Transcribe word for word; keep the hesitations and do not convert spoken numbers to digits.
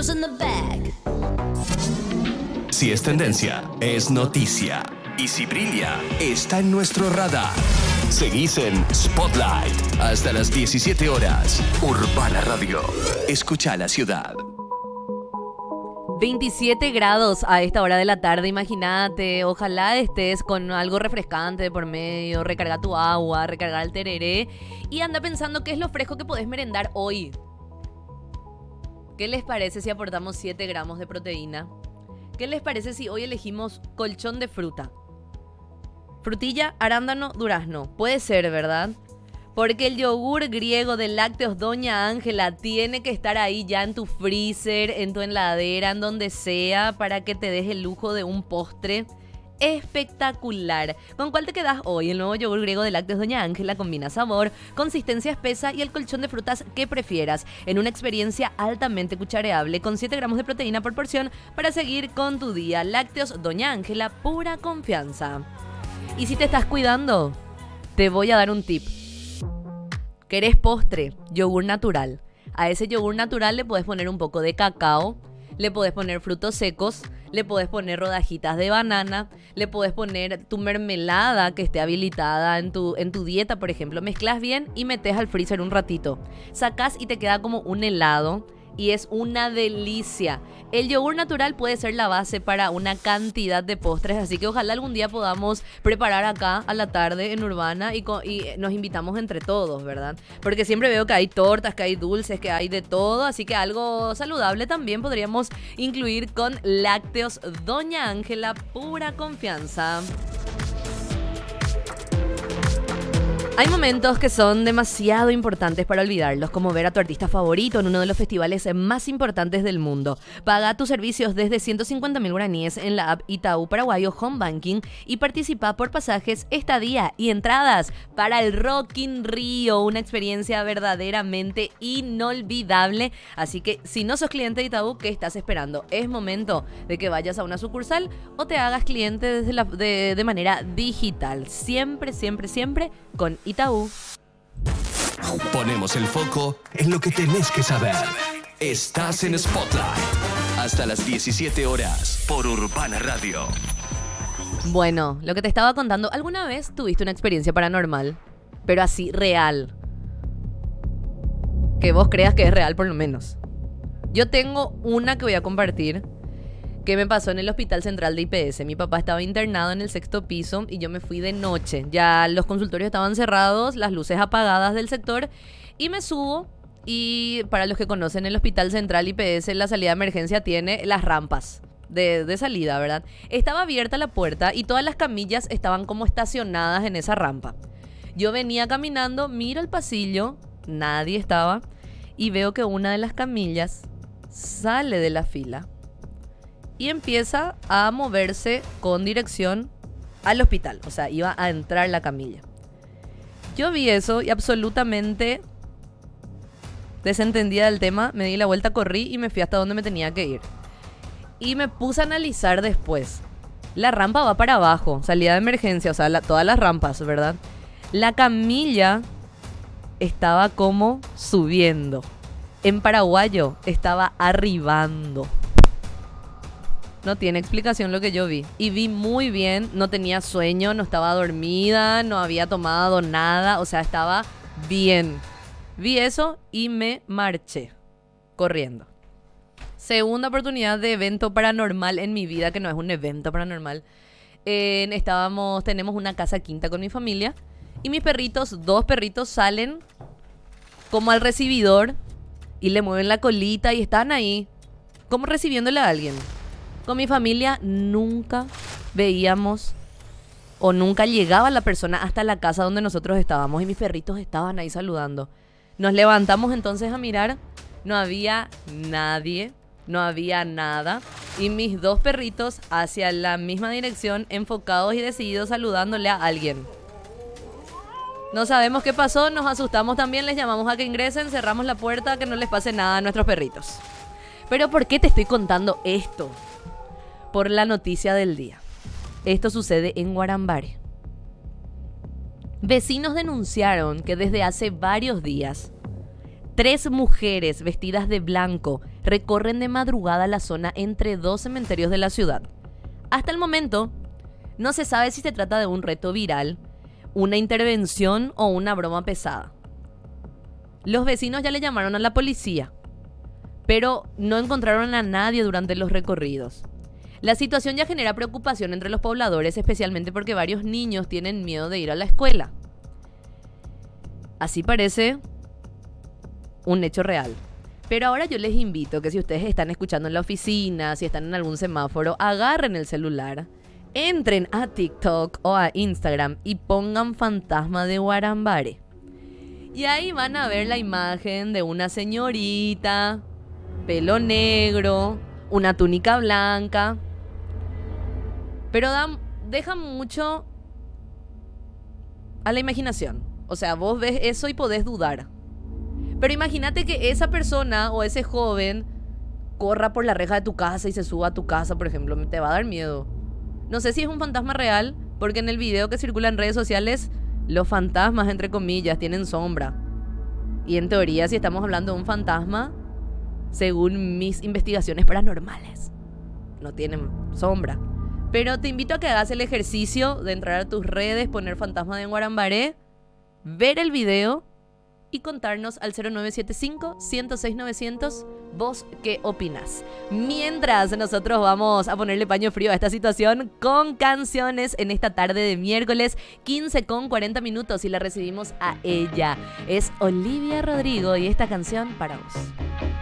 girls in the back. Si es tendencia, es noticia. Y si brilla, está en nuestro radar. Seguís en Spotlight hasta las diecisiete horas. Urbana Radio. Escucha la ciudad. veintisiete grados a esta hora de la tarde, imagínate. Ojalá estés con algo refrescante de por medio. Recarga tu agua, recarga el tereré. Y anda pensando qué es lo fresco que podés merendar hoy. ¿Qué les parece si aportamos siete gramos de proteína? ¿Qué les parece si hoy elegimos colchón de fruta? Frutilla, arándano, durazno. Puede ser, ¿verdad? Porque el yogur griego de Lácteos Doña Ángela tiene que estar ahí ya en tu freezer, en tu heladera, en donde sea, para que te des el lujo de un postre espectacular. ¿Con cuál te quedas hoy? El nuevo yogur griego de Lácteos Doña Ángela combina sabor, consistencia espesa y el colchón de frutas que prefieras en una experiencia altamente cuchareable con siete gramos de proteína por porción para seguir con tu día. Lácteos Doña Ángela, pura confianza. Y si te estás cuidando, te voy a dar un tip. ¿Querés postre? Yogur natural. A ese yogur natural le puedes poner un poco de cacao, le puedes poner frutos secos, le puedes poner rodajitas de banana, le puedes poner tu mermelada que esté habilitada en tu, en tu dieta, por ejemplo. Mezclas bien y metes al freezer un ratito. Sacás y te queda como un helado y es una delicia. El yogur natural puede ser la base para una cantidad de postres, así que ojalá algún día podamos preparar acá a la tarde en Urbana y, co- y nos invitamos entre todos, ¿verdad? Porque siempre veo que hay tortas, que hay dulces, que hay de todo, así que algo saludable también podríamos incluir con Lácteos Doña Ángela, pura confianza. Hay momentos que son demasiado importantes para olvidarlos, como ver a tu artista favorito en uno de los festivales más importantes del mundo. Paga tus servicios desde ciento cincuenta mil guaraníes en la app Itaú Paraguayo Home Banking y participa por pasajes, estadía y entradas para el Rock in Rio, una experiencia verdaderamente inolvidable. Así que si no sos cliente de Itaú, ¿qué estás esperando? Es momento de que vayas a una sucursal o te hagas cliente desde la, de, de manera digital. Siempre, siempre, siempre con Itaú. Ponemos el foco en lo que tenés que saber. Estás en Spotlight hasta las diecisiete horas por Urbana Radio. Bueno, lo que te estaba contando, ¿alguna vez tuviste una experiencia paranormal? Pero así, real. Que vos creas que es real por lo menos. Yo tengo una que voy a compartir que me pasó en el Hospital Central de I P S. Mi papá estaba internado en el sexto piso y yo me fui de noche. Ya los consultorios estaban cerrados, las luces apagadas del sector y me subo. Y para los que conocen el Hospital Central I P S, la salida de emergencia tiene las rampas de, de salida, ¿verdad? Estaba abierta la puerta y todas las camillas estaban como estacionadas en esa rampa. Yo venía caminando, miro el pasillo, nadie estaba y veo que una de las camillas sale de la fila y empieza a moverse con dirección al hospital. O sea, iba a entrar la camilla. Yo vi eso y absolutamente desentendida del tema, me di la vuelta, corrí y me fui hasta donde me tenía que ir. Y me puse a analizar después. La rampa va para abajo, salida de emergencia, o sea, la, todas las rampas, ¿verdad? La camilla estaba como subiendo. En paraguayo estaba arribando. No tiene explicación lo que yo vi. Y vi muy bien, no tenía sueño, no estaba dormida, no había tomado nada, o sea, estaba bien. Vi eso y me marché corriendo. Segunda oportunidad de evento paranormal en mi vida, que no es un evento paranormal. Eh, estábamos, tenemos una casa quinta con mi familia y mis perritos, dos perritos salen como al recibidor y le mueven la colita y están ahí como recibiéndole a alguien. Con mi familia nunca veíamos o nunca llegaba la persona hasta la casa donde nosotros estábamos y mis perritos estaban ahí saludando. Nos levantamos entonces a mirar, no había nadie, no había nada y mis dos perritos hacia la misma dirección, enfocados y decididos saludándole a alguien. No sabemos qué pasó, nos asustamos también, les llamamos a que ingresen, cerramos la puerta, que no les pase nada a nuestros perritos. Pero ¿por qué te estoy contando esto? Por la noticia del día. Esto sucede en Guarambare. Vecinos denunciaron que desde hace varios días, tres mujeres vestidas de blanco recorren de madrugada la zona entre dos cementerios de la ciudad. Hasta el momento, no se sabe si se trata de un reto viral, una intervención o una broma pesada. Los vecinos ya le llamaron a la policía, pero no encontraron a nadie durante los recorridos. La situación ya genera preocupación entre los pobladores, especialmente porque varios niños tienen miedo de ir a la escuela. Así parece un hecho real. Pero ahora yo les invito que si ustedes están escuchando en la oficina, si están en algún semáforo, agarren el celular, entren a TikTok o a Instagram y pongan fantasma de Guarambare. Y ahí van a ver la imagen de una señorita, pelo negro, una túnica blanca. Pero dan, deja mucho a la imaginación. O sea, vos ves eso y podés dudar. Pero imagínate que esa persona o ese joven corra por la reja de tu casa y se suba a tu casa, por ejemplo. Te va a dar miedo. No sé si es un fantasma real, porque en el video que circula en redes sociales, los fantasmas, entre comillas, tienen sombra. Y en teoría, si estamos hablando de un fantasma, según mis investigaciones paranormales, no tienen sombra. Pero te invito a que hagas el ejercicio de entrar a tus redes, poner fantasma de Guarambaré, ver el video y contarnos al cero nueve siete cinco, uno cero seis, nueve cero cero vos qué opinás. Mientras nosotros vamos a ponerle paño frío a esta situación con canciones en esta tarde de miércoles, quince con cuarenta minutos, y la recibimos a ella. Es Olivia Rodrigo y esta canción para vos.